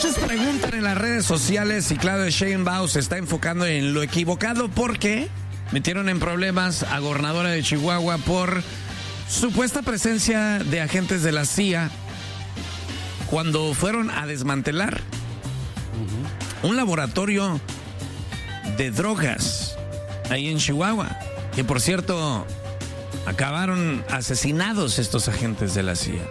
Muchos preguntan en las redes sociales si Claudia Sheinbaum se está enfocando en lo equivocado porque metieron en problemas a gobernadora de Chihuahua por supuesta presencia de agentes de la CIA cuando fueron a desmantelar un laboratorio de drogas ahí en Chihuahua, que por cierto acabaron asesinados estos agentes de la CIA.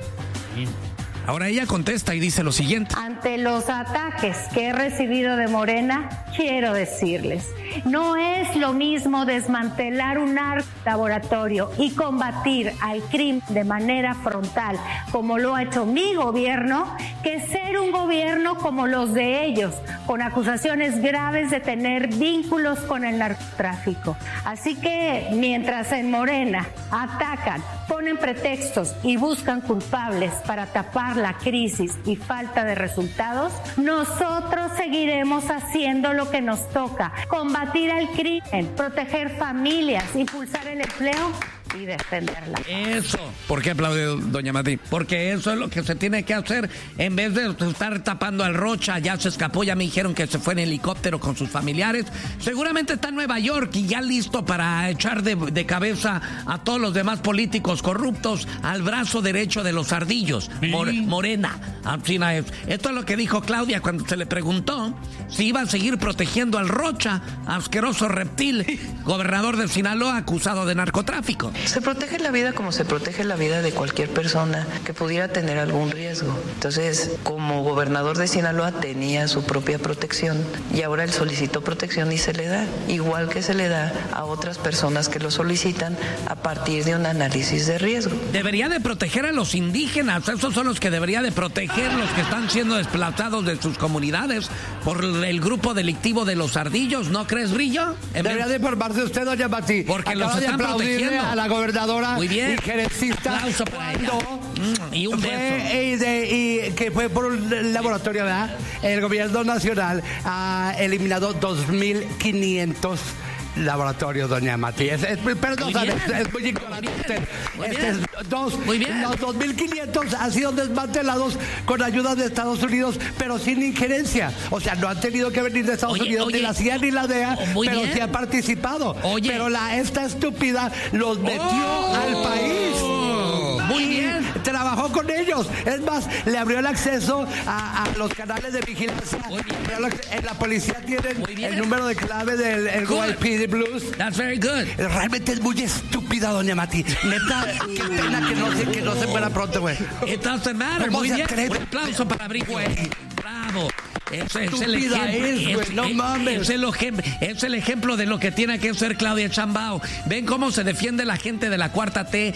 Ahora ella contesta y dice lo siguiente. Ante los ataques que he recibido de Morena, quiero decirles, no es lo mismo desmantelar un laboratorio y combatir al crimen de manera frontal, como lo ha hecho mi gobierno, que ser un gobierno como los de ellos, con acusaciones graves de tener vínculos con el narcotráfico. Así que mientras en Morena atacan, ponen pretextos y buscan culpables para tapar la crisis y falta de resultados, nosotros seguiremos haciendo lo que nos toca: combatir al crimen, proteger familias, impulsar el empleo y defenderla. Eso. ¿Por qué aplaude doña Mati? Porque eso es lo que se tiene que hacer en vez de estar tapando al Rocha. Ya se escapó, ya me dijeron que se fue en helicóptero con sus familiares. Seguramente está en Nueva York y ya listo para echar de cabeza a todos los demás políticos corruptos al brazo derecho de los ardillos. Morena. Esto es lo que dijo Claudia cuando se le preguntó si iba a seguir protegiendo al Rocha, asqueroso reptil, gobernador de Sinaloa acusado de narcotráfico. Se protege la vida como se protege la vida de cualquier persona que pudiera tener algún riesgo. Entonces, como gobernador de Sinaloa tenía su propia protección y ahora él solicitó protección y se le da, igual que se le da a otras personas que lo solicitan a partir de un análisis de riesgo. Debería de proteger a los indígenas, esos son los que debería de proteger, los que están siendo desplazados de sus comunidades por el grupo delictivo de los ardillos, ¿no crees, Rillo? Debería de informarse usted, doña Mati. Porque los están protegiendo. A la gobernadora muy bien. Y gerencista. Aplauso para ella. Y un beso. Y que fue por un laboratorio, ¿verdad? El gobierno nacional ha eliminado 2.500 laboratorios, doña Mati. Perdón, es muy ignorante. Los 2.500 han sido desmantelados con ayuda de Estados Unidos, pero sin injerencia. O sea, no han tenido que venir de Estados Unidos ni la CIA ni la DEA, pero sí han participado. Pero esta estúpida los metió al país. Muy bien. Trabajó con ellos. Es más, le abrió el acceso a los canales de vigilancia. En la policía tienen el número de clave del YPD Blues. That's very good. Realmente es muy estúpida, doña Mati. Neta, qué pena que no se muera pronto, güey. It doesn't matter. Muy bien. Un aplauso para Brillo. Bravo. Es el ejemplo. No mames. Es el ejemplo de lo que tiene que ser Claudia Sheinbaum. Ven cómo se defiende la gente de la Cuarta T,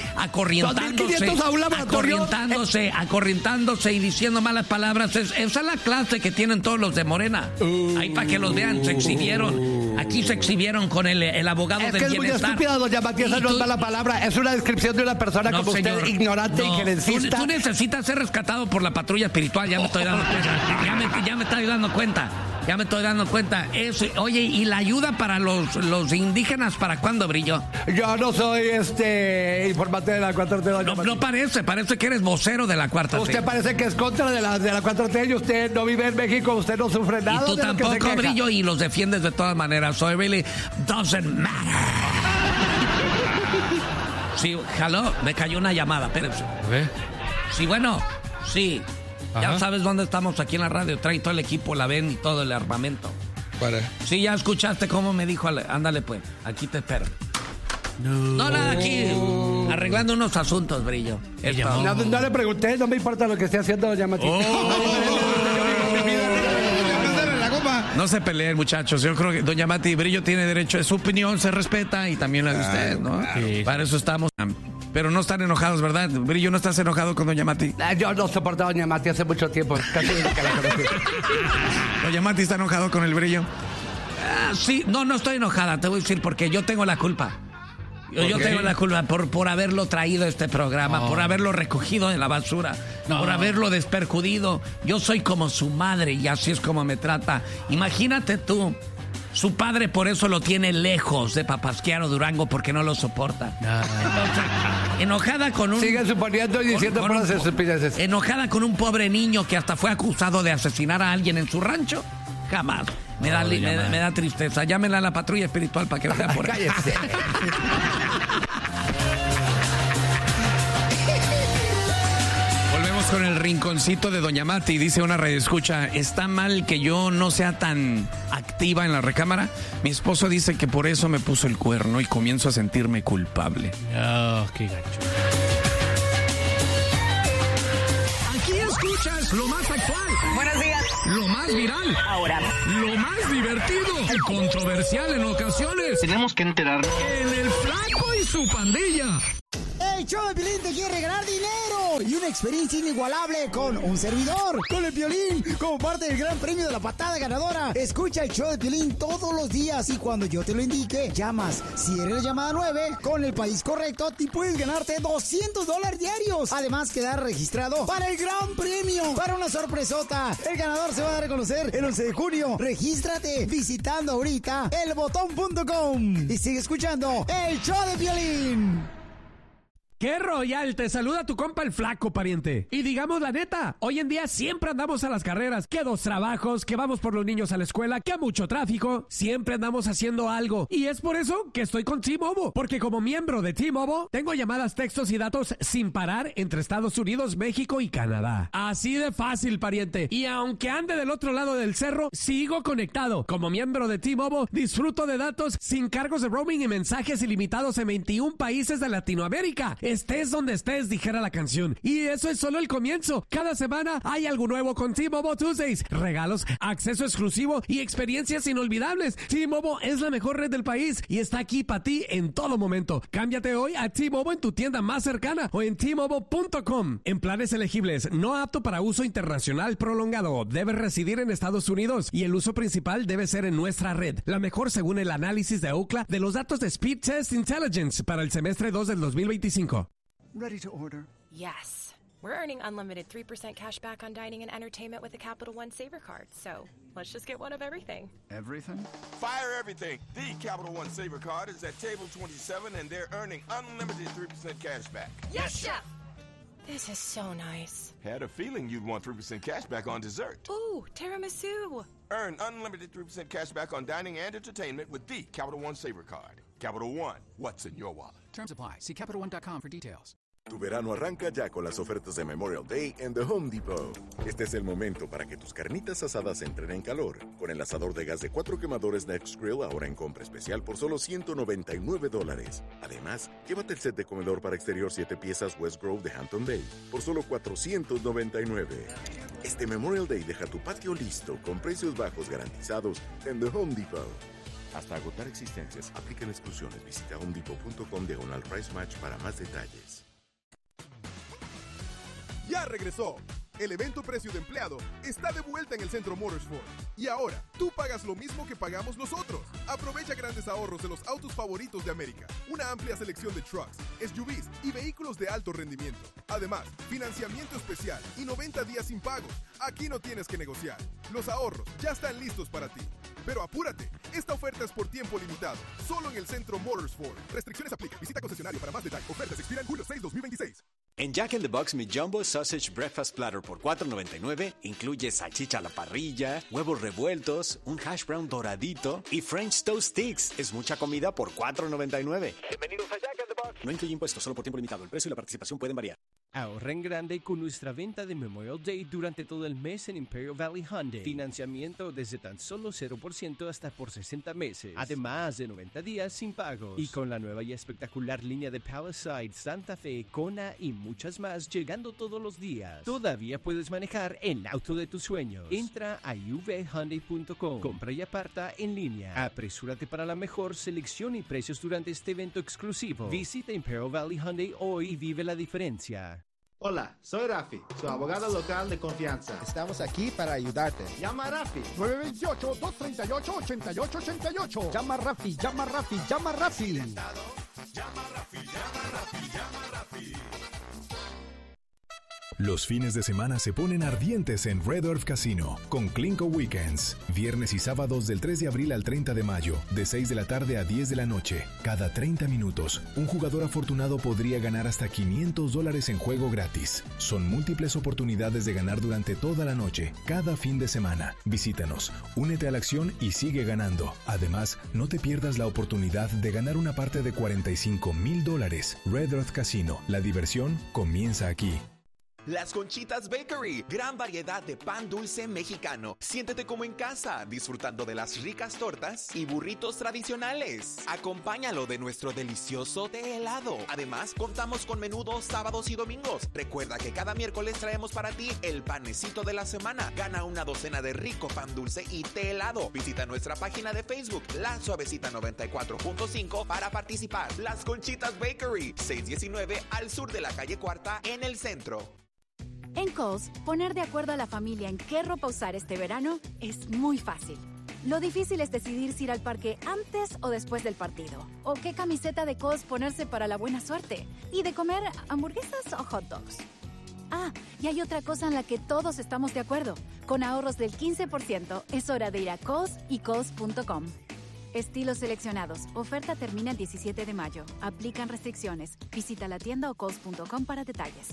acorrientándose y diciendo malas palabras. Esa es la clase que tienen todos los de Morena. Ahí para que los vean, se exhibieron. Aquí se exhibieron con el abogado del bienestar. Es muy estúpida, doña Mati, esa no es mala palabra. Es una descripción de una persona como señor, usted, ignorante y gerencista. Tú necesitas ser rescatado por la patrulla espiritual, ya me estoy dando cuenta. Ya me estoy dando cuenta. Oye, ¿y la ayuda para los indígenas para cuándo, Brillo? Yo no soy informante de la 4T. No parece que eres vocero de la 4T. Usted parece que es contra de la 4T y usted no vive en México, usted no sufre nada. Y tú tampoco, Brillo, y los defiendes de todas maneras. So it really doesn't matter. Sí, jaló, me cayó una llamada, espérense. Sí, bueno, sí. Ajá. Ya sabes dónde estamos aquí en la radio. Trae todo el equipo, la ven y todo el armamento. Para. Sí, ya escuchaste cómo me dijo. Ándale, pues, aquí te espero. No, nada, aquí arreglando unos asuntos, Brillo. No le pregunté, no me importa lo que esté haciendo, doña Mati. No se peleen, muchachos. Yo creo que doña Mati Brillo tiene derecho, su opinión se respeta y también la de usted, ¿no? Sí. Para eso estamos. Pero no están enojados, ¿verdad? Brillo, ¿no estás enojado con doña Mati? Yo no soporto a doña Mati hace mucho tiempo. Casi desde que la conocí. ¿Doña Mati está enojado con el Brillo? Sí, no estoy enojada. Te voy a decir porque yo tengo la culpa. Yo tengo la culpa por haberlo traído a este programa, por haberlo recogido de la basura, por haberlo desperjudido. Yo soy como su madre y así es como me trata. Imagínate tú, Su padre por eso lo tiene lejos de Papasquiaro Durango porque no lo soporta. Entonces, enojada con un... Sigue suponiendo y diciendo puras estupideces. Enojada con un pobre niño que hasta fue acusado de asesinar a alguien en su rancho. Jamás. Me da tristeza. Llámenla a la patrulla espiritual para que vea por él. Cállese. Volvemos con el rinconcito de Doña Mati. Dice una radioescucha, ¿está mal que yo no sea tan activa en la recámara? Mi esposo dice que por eso me puso el cuerno y comienzo a sentirme culpable. Oh, qué gacho. Aquí escuchas lo más actual. Buenos días. Lo más viral. Ahora. Lo más divertido y controversial en ocasiones. Tenemos que enterarnos. En el Flaco y su pandilla. El show de Piolín te quiere regalar dinero y una experiencia inigualable con un servidor, con el Piolín, como parte del gran premio de la patada ganadora. Escucha el show de Piolín todos los días y cuando yo te lo indique, llamas. Si eres la llamada 9, con el país correcto, te puedes ganarte $200 diarios. Además, quedar registrado para el gran premio, para una sorpresota. El ganador se va a dar a conocer el 11 de junio. Regístrate visitando ahorita elbotón.com y sigue escuchando el show de Piolín. ¡Qué royal! Te saluda tu compa el Flaco, pariente. Y digamos la neta, hoy en día siempre andamos a las carreras. Que 2 trabajos, que vamos por los niños a la escuela, que mucho tráfico. Siempre andamos haciendo algo. Y es por eso que estoy con T-Mobile. Porque como miembro de T-Mobile, tengo llamadas, textos y datos sin parar entre Estados Unidos, México y Canadá. Así de fácil, pariente. Y aunque ande del otro lado del cerro, sigo conectado. Como miembro de T-Mobile, disfruto de datos sin cargos de roaming y mensajes ilimitados en 21 países de Latinoamérica. Estés donde estés, dijera la canción. Y eso es solo el comienzo. Cada semana hay algo nuevo con T-Mobile Tuesdays. Regalos, acceso exclusivo y experiencias inolvidables. T-Mobile es la mejor red del país y está aquí para ti en todo momento. Cámbiate hoy a T-Mobile en tu tienda más cercana o en T-Mobile.com. En planes elegibles, no apto para uso internacional prolongado. Debes residir en Estados Unidos y el uso principal debe ser en nuestra red. La mejor según el análisis de Ookla de los datos de Speed Test Intelligence para el semestre 2 del 2025. Ready to order? Yes. We're earning unlimited 3% cash back on dining and entertainment with the Capital One Saver Card. So let's just get one of everything. Everything? Fire everything. The Capital One Saver Card is at table 27 and they're earning unlimited 3% cash back. Yes, Chef! This is so nice. Had a feeling you'd want 3% cash back on dessert. Ooh, tiramisu. Earn unlimited 3% cash back on dining and entertainment with the Capital One Saver Card. Capital One, what's in your wallet? Terms apply. See CapitalOne.com for details. Tu verano arranca ya con las ofertas de Memorial Day en The Home Depot. Este es el momento para que tus carnitas asadas entren en calor. Con el asador de gas de 4 quemadores Nextgrill ahora en compra especial por solo $199. Además, llévate el set de comedor para exterior 7 piezas West Grove de Hampton Bay por solo $499. Este Memorial Day deja tu patio listo con precios bajos garantizados en The Home Depot. Hasta agotar existencias, aplican exclusiones. Visita homedepot.com/price match para más detalles. Ya regresó. El evento Precio de Empleado está de vuelta en el Centro Motorsport. Y ahora, tú pagas lo mismo que pagamos nosotros. Aprovecha grandes ahorros de los autos favoritos de América. Una amplia selección de trucks, SUVs y vehículos de alto rendimiento. Además, financiamiento especial y 90 días sin pagos. Aquí no tienes que negociar. Los ahorros ya están listos para ti. Pero apúrate, esta oferta es por tiempo limitado. Solo en el Centro Motorsport. Restricciones aplican. Visita concesionario para más detalles. Ofertas expiran julio 6, 2026. En Jack in the Box, mi Jumbo Sausage Breakfast Platter por $4.99 incluye salchicha a la parrilla, huevos revueltos, un hash brown doradito y French Toast Sticks. Es mucha comida por $4.99. Bienvenidos a Jack in the Box. No incluye impuestos, solo por tiempo limitado. El precio y la participación pueden variar. Ahorra en grande con nuestra venta de Memorial Day durante todo el mes en Imperial Valley Hyundai. Financiamiento desde tan solo 0% hasta por 60 meses. Además de 90 días sin pagos. Y con la nueva y espectacular línea de Palisade, Santa Fe, Kona y muchas más llegando todos los días. Todavía puedes manejar el auto de tus sueños. Entra a uvhyundai.com. Compra y aparta en línea. Apresúrate para la mejor selección y precios durante este evento exclusivo. Visita Imperial Valley Hyundai hoy y vive la diferencia. Hola, soy Rafi, su abogado local de confianza. Estamos aquí para ayudarte. Llama a Rafi. 928-238-8888. Llama a Rafi, llama a Rafi, llama a Rafi. Llama a Rafi, llama a Rafi, llama a Rafi. Los fines de semana se ponen ardientes en Red Earth Casino con Clinko Weekends. Viernes y sábados del 3 de abril al 30 de mayo, de 6 de la tarde a 10 de la noche. Cada 30 minutos, un jugador afortunado podría ganar hasta $500 en juego gratis. Son múltiples oportunidades de ganar durante toda la noche, cada fin de semana. Visítanos, únete a la acción y sigue ganando. Además, no te pierdas la oportunidad de ganar una parte de $45,000. Red Earth Casino, la diversión comienza aquí. Las Conchitas Bakery, gran variedad de pan dulce mexicano. Siéntete como en casa, disfrutando de las ricas tortas y burritos tradicionales. Acompáñalo de nuestro delicioso té helado. Además, contamos con menudos sábados y domingos. Recuerda que cada miércoles traemos para ti el panecito de la semana. Gana una docena de rico pan dulce y té helado. Visita nuestra página de Facebook, La Suavecita 94.5, para participar. Las Conchitas Bakery, 619 al sur de la calle Cuarta, en el centro. En Kohl's, poner de acuerdo a la familia en qué ropa usar este verano es muy fácil. Lo difícil es decidir si ir al parque antes o después del partido, o qué camiseta de Kohl's ponerse para la buena suerte, y de comer hamburguesas o hot dogs. Ah, y hay otra cosa en la que todos estamos de acuerdo. Con ahorros del 15%, es hora de ir a Kohl's y Kohls.com. Estilos seleccionados. Oferta termina el 17 de mayo. Aplican restricciones. Visita la tienda o Kohls.com para detalles.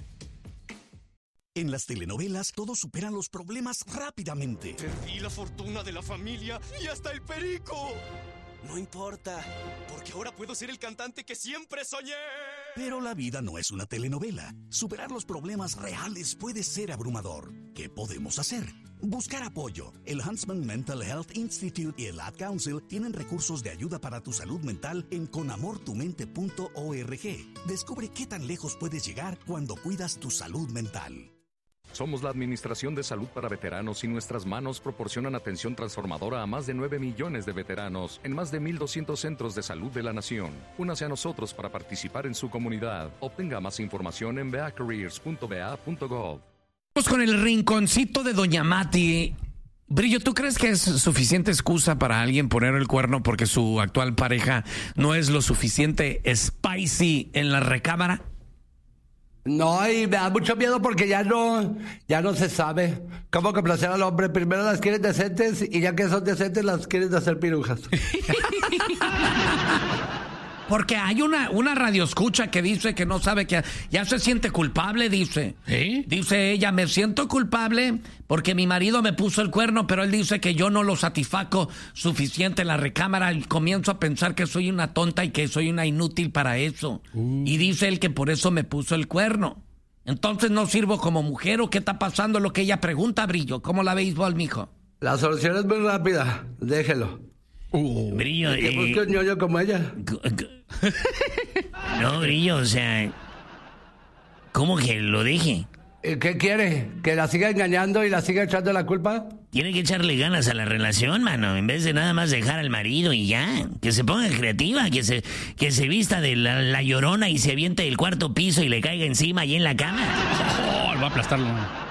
En las telenovelas, todos superan los problemas rápidamente. Perdí la fortuna de la familia y hasta el perico. No importa, porque ahora puedo ser el cantante que siempre soñé. Pero la vida no es una telenovela. Superar los problemas reales puede ser abrumador. ¿Qué podemos hacer? Buscar apoyo. El Huntsman Mental Health Institute y el Ad Council tienen recursos de ayuda para tu salud mental en conamortumente.org. Descubre qué tan lejos puedes llegar cuando cuidas tu salud mental. Somos la Administración de Salud para Veteranos y nuestras manos proporcionan atención transformadora a más de 9 millones de veteranos en más de 1,200 centros de salud de la nación. Únase a nosotros para participar en su comunidad. Obtenga más información en beacareers.bea.gov. Vamos con el rinconcito de Doña Mati. Brillo, ¿tú crees que es suficiente excusa para alguien poner el cuerno porque su actual pareja no es lo suficiente spicy en la recámara? No, y me da mucho miedo porque ya no se sabe cómo complacer al hombre. Primero las quieren decentes y ya que son decentes las quieren hacer pirujas. Porque hay una radioescucha que dice que no sabe, que ya se siente culpable, dice. ¿Sí? Dice ella, me siento culpable porque mi marido me puso el cuerno, pero él dice que yo no lo satisfaco suficiente en la recámara y comienzo a pensar que soy una tonta y que soy una inútil para eso. Y dice él que por eso me puso el cuerno. Entonces, ¿no sirvo como mujer o qué está pasando? Lo que ella pregunta, Brillo. ¿Cómo la béisbol, mijo? La solución es muy rápida. Déjelo. Brillo, que busque un ñoño como ella. No, Brillo, o sea, ¿cómo que lo deje? ¿Qué quiere? ¿Que la siga engañando y la siga echando la culpa? Tiene que echarle ganas a la relación, mano, en vez de nada más dejar al marido y ya. Que se ponga creativa, que se vista de la llorona y se aviente del cuarto piso y le caiga encima ahí en la cama. Va a aplastarlo.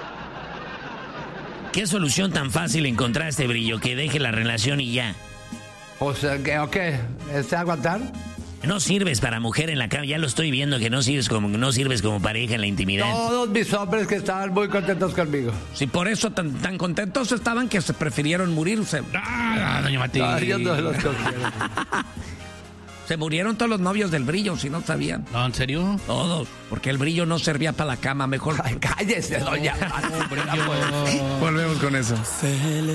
¿Qué solución tan fácil encontraste, Brillo? Que deje la relación y ya. O sea, ¿qué? ¿Aguantar? No sirves para mujer en la cama, ya lo estoy viendo que no sirves como pareja en la intimidad. Todos mis hombres que estaban muy contentos conmigo. Sí, por eso tan contentos estaban que se prefirieron morirse. Doña Mati. No, yo no los considero. Se murieron todos los novios del Brillo, si no sabían. ¿No, en serio? Todos, porque el Brillo no servía para la cama, mejor. Ay, cállese, doña. Volvemos con eso.